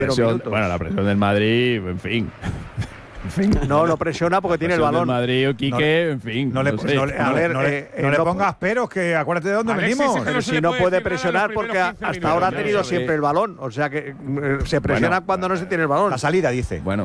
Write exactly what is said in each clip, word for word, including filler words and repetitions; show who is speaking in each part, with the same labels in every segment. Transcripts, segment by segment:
Speaker 1: Presión, bueno, la presión del Madrid, en fin.
Speaker 2: En fin,
Speaker 3: no lo presiona porque tiene el balón.
Speaker 1: Del Madrid o Quique, no, en fin.
Speaker 2: No le, no sé. no le, a ver, no, eh, no, no le pongas peros, que acuérdate de dónde
Speaker 3: Alexis,
Speaker 2: venimos.
Speaker 3: Es que no si no puede presionar porque hasta ahora ha tenido siempre el balón. O sea que se presiona bueno, cuando no se tiene el balón.
Speaker 2: La salida, dice.
Speaker 1: Bueno.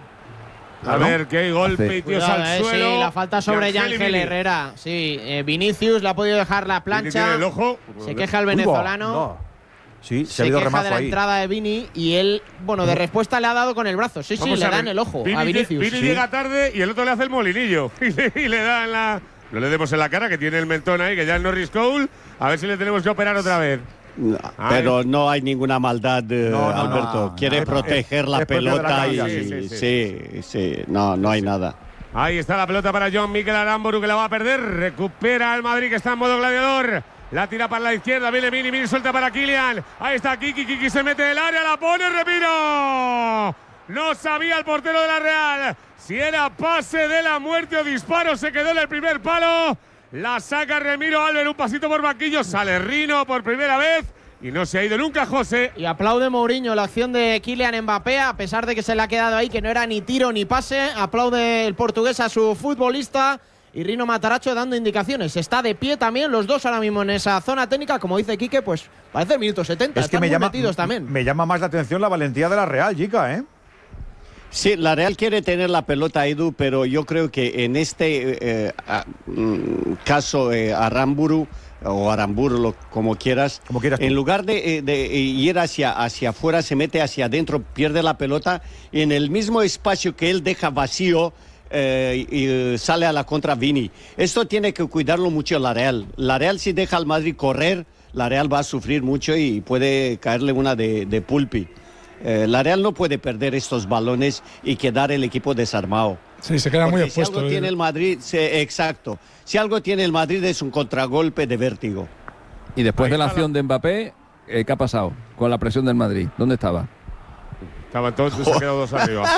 Speaker 4: A ¿no? ver, qué golpe y tíos al
Speaker 5: eh,
Speaker 4: suelo.
Speaker 5: Sí, la falta sobre Yángel Herrera. Sí, eh, Vinicius le ha podido dejar la plancha.
Speaker 4: El ojo.
Speaker 5: Se queja el venezolano.
Speaker 2: No. Sí, se,
Speaker 5: se
Speaker 2: ha habido
Speaker 5: queja de la
Speaker 2: ahí.
Speaker 5: entrada de Vini y él, bueno, de respuesta le ha dado con el brazo. Sí, sí, le dan el ojo
Speaker 4: Vini,
Speaker 5: a Vinicius.
Speaker 4: Vini
Speaker 5: sí.
Speaker 4: llega tarde y el otro le hace el molinillo. Y le, y le da en la… No le demos en la cara, que tiene el mentón ahí, que ya es Norris Cole. A ver si le tenemos que operar otra vez.
Speaker 6: No, pero no hay ninguna maldad, eh, no, no, Alberto. No, Quiere no, proteger es, la es pelota la y… Sí sí, sí, sí, sí. No, no hay nada.
Speaker 4: Ahí está la pelota para John Mikel Aramburu, que la va a perder. Recupera el Madrid, que está en modo gladiador. La tira para la izquierda, viene Mini, Mini suelta para Kylian. Ahí está Kiki, Kiki se mete en el área, la pone Remiro. No sabía el portero de la Real si era pase de la muerte o disparo, se quedó en el primer palo. La saca Remiro, Álvaro, un pasito por banquillo, sale Rino por primera vez y no se ha ido nunca José.
Speaker 5: Y aplaude Mourinho la acción de Kylian Mbappé, a pesar de que se le ha quedado ahí, que no era ni tiro ni pase. Aplaude el portugués a su futbolista. Y Rino Matarazzo dando indicaciones. Está de pie también los dos ahora mismo en esa zona técnica. Como dice Quique, pues parece el minuto setenta.
Speaker 2: Es que me llama,
Speaker 5: metidos también.
Speaker 2: me llama más la atención la valentía de la Real, Jica, ¿eh?
Speaker 6: Sí, la Real quiere tener la pelota, Edu, pero yo creo que en este eh, a, mm, caso eh, Aramburu o Aramburu, lo, como quieras,
Speaker 2: como quieras
Speaker 6: en lugar de, de ir hacia, hacia afuera, se mete hacia adentro, pierde la pelota y en el mismo espacio que él deja vacío, Eh, y sale a la contra Vini. Esto tiene que cuidarlo mucho la Real. La Real, si deja al Madrid correr, la Real va a sufrir mucho y puede caerle una de, de Pulpi. Eh, la Real no puede perder estos balones y quedar el equipo desarmado.
Speaker 7: Sí, se queda
Speaker 6: Porque
Speaker 7: muy expuesto.
Speaker 6: Si algo
Speaker 7: eh.
Speaker 6: tiene el Madrid, se, exacto. Si algo tiene el Madrid es un contragolpe de vértigo.
Speaker 1: Y después Ahí de la acción la... de Mbappé, eh, ¿qué ha pasado con la presión del Madrid? ¿Dónde estaba?
Speaker 4: Estaban todos, se han quedado dos arriba.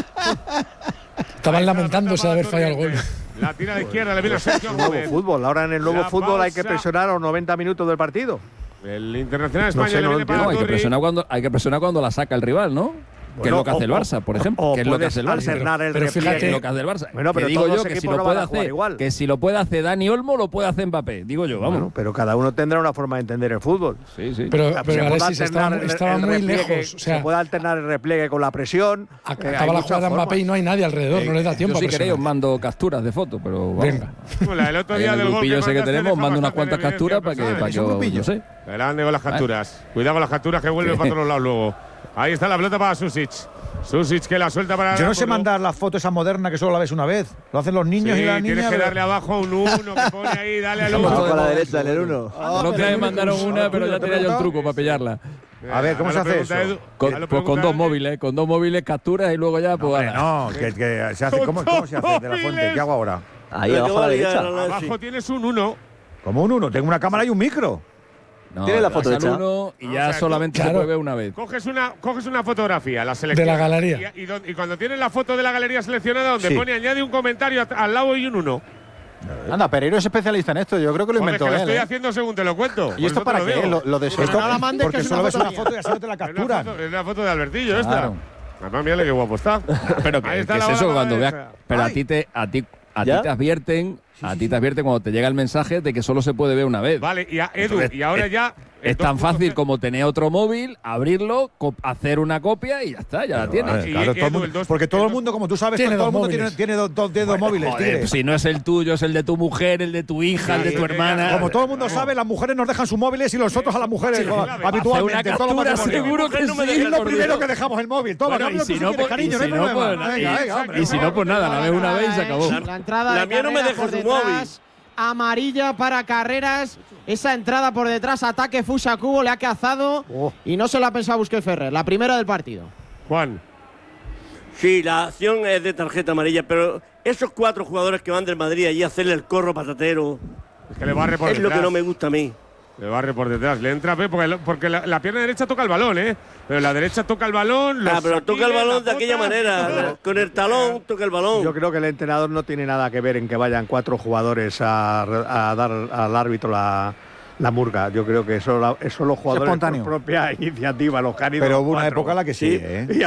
Speaker 7: Estaban lamentándose de haber fallado el gol.
Speaker 4: La tira de izquierda, le viene a Sergio Gómez.
Speaker 3: Nuevo fútbol. Ahora en el nuevo la fútbol pausa. Hay que presionar a los noventa minutos del partido.
Speaker 4: El Internacional España
Speaker 3: no sé,
Speaker 4: le viene
Speaker 3: no
Speaker 4: para
Speaker 1: no, hay que presionar cuando hay que presionar cuando la saca el rival, ¿no?
Speaker 3: Bueno,
Speaker 1: que es lo que hace
Speaker 3: o,
Speaker 1: el Barça, por ejemplo.
Speaker 3: O
Speaker 1: que es lo que hace el Barça.
Speaker 3: Alternar el
Speaker 7: pero fíjate,
Speaker 1: que es lo que hace el Barça.
Speaker 3: Bueno, pero
Speaker 1: que digo yo que si lo
Speaker 3: no
Speaker 1: puede hacer, igual. que si lo puede hacer Dani Olmo, lo puede hacer Mbappé. Digo yo, vamos. Bueno,
Speaker 3: pero cada uno tendrá una forma de entender el fútbol.
Speaker 1: Sí, sí.
Speaker 7: Pero, pero Alexis estaba,
Speaker 3: el,
Speaker 7: estaba
Speaker 3: el
Speaker 7: muy
Speaker 3: repliegue,
Speaker 7: lejos. O sea,
Speaker 3: se puede alternar el repliegue con la presión.
Speaker 7: Acaba eh, la jugada Mbappé y no hay nadie alrededor, eh, no le da tiempo.
Speaker 1: Yo si
Speaker 7: a
Speaker 1: queréis os mando capturas de fotos, pero vamos.
Speaker 7: Venga.
Speaker 4: Bueno, el otro día
Speaker 1: en el
Speaker 4: del
Speaker 1: grupillo ese que tenemos, mando unas cuantas capturas para que, para que os, no sé.
Speaker 4: Grande con las capturas. Cuidado con las capturas que vuelven para todos lados luego. Ahí está la pelota para Susic. Susic que la suelta para…
Speaker 2: Yo no sé mandar la foto esa moderna que solo la ves una vez. Lo hacen los niños
Speaker 4: sí,
Speaker 2: y las niñas.
Speaker 4: Tienes que darle abajo un uno que pone ahí, dale al uno.
Speaker 3: Vamos a la derecha, en el uno.
Speaker 1: Ah, no te mandaron una, pero ya tenía yo el truco para pillarla.
Speaker 2: A ver, ¿cómo se hace eso?
Speaker 1: Edu, con, pues con dos móviles, con dos móviles capturas y luego ya… Pues,
Speaker 2: no, no que, que se hace… ¿Cómo, ¿Cómo se hace de la fuente? ¿Qué hago ahora?
Speaker 3: Ahí abajo a la derecha.
Speaker 4: Abajo tienes un uno.
Speaker 2: ¿Cómo un uno? Tengo una cámara y un micro.
Speaker 1: No,
Speaker 3: tiene la foto hecha.
Speaker 1: Uno y ya
Speaker 4: o sea,
Speaker 1: solamente
Speaker 7: claro.
Speaker 1: se puede ver una vez.
Speaker 4: Coges una, coges una fotografía, la selección.
Speaker 7: De la galería.
Speaker 4: Y, y, y, y cuando tienes la foto de la galería seleccionada, donde
Speaker 2: sí.
Speaker 4: pone añade un comentario al lado y un uno.
Speaker 3: Anda, Pereiro es especialista en esto. Yo creo que lo inventó
Speaker 4: Joder,
Speaker 3: él.
Speaker 4: que lo estoy
Speaker 3: ¿eh?
Speaker 4: haciendo según te lo cuento.
Speaker 3: ¿Y esto para
Speaker 4: lo
Speaker 3: qué?
Speaker 4: digo.
Speaker 3: Lo, lo de
Speaker 2: esto,
Speaker 5: no la mandes,
Speaker 2: porque
Speaker 5: que es
Speaker 2: solo
Speaker 5: una
Speaker 2: ves una
Speaker 5: foto
Speaker 2: foto y así no te la capturan.
Speaker 4: Es una foto de Albertillo esta.
Speaker 1: Claro.
Speaker 4: Además, mírale qué guapo está.
Speaker 1: Pero que, que es eso cuando veas… Pero a ti te… A ti, a ti te advierten… A ti te advierte cuando te llega el mensaje de que solo se puede ver una vez.
Speaker 4: Vale, y a Edu,
Speaker 1: Entonces,
Speaker 4: y ahora
Speaker 1: es,
Speaker 4: ya…
Speaker 1: Es tan fácil como tener otro móvil, abrirlo, hacer una copia y ya está, ya la tienes.
Speaker 2: Vale, claro, todo el mundo, porque todo el mundo, como tú sabes,
Speaker 7: tiene
Speaker 2: todo el mundo
Speaker 7: móviles.
Speaker 2: tiene, tiene dos, dos, dos bueno, móviles.
Speaker 1: Joder, si no es el tuyo, es el de tu mujer, el de tu hija, sí, el de tu hermana.
Speaker 2: Como todo el mundo sabe, las mujeres nos dejan sus móviles y nosotros a las mujeres sí, habitualmente.
Speaker 1: Una captura, seguro que
Speaker 2: no
Speaker 1: sí.
Speaker 2: Es lo primero que dejamos el móvil. Toma,
Speaker 1: bueno, y si no, pues,
Speaker 2: cariño,
Speaker 1: y si no, pues,
Speaker 2: venga, venga,
Speaker 1: y si no, pues nada, la ves una vez y se acabó.
Speaker 5: La entrada
Speaker 8: la mía no me deja su móvil.
Speaker 5: Amarilla para Carreras, esa entrada por detrás, ataque Fusa Cubo, le ha cazado oh. y no se la ha pensado Busquets Ferrer, la primera del partido.
Speaker 4: Juan.
Speaker 8: Sí, la acción es de tarjeta amarilla, pero esos cuatro jugadores que van del Madrid allí a hacerle el corro patatero,
Speaker 4: es que le barre por
Speaker 8: es
Speaker 4: detrás.
Speaker 8: Lo que no me gusta a mí.
Speaker 4: Le barre por detrás, le entra porque, porque la, la pierna derecha toca el balón, ¿eh? Pero la derecha toca el balón.
Speaker 8: Ah, pero toca el balón de aquella manera, con el talón toca el balón.
Speaker 3: Yo creo que el entrenador no tiene nada que ver en que vayan cuatro jugadores a, a dar al árbitro la, la murga. Yo creo que eso, eso los jugadores por propia iniciativa, los que han ido
Speaker 2: Pero hubo una
Speaker 3: cuatro.
Speaker 2: época en la que sí,
Speaker 3: sí
Speaker 2: ¿eh?
Speaker 3: Y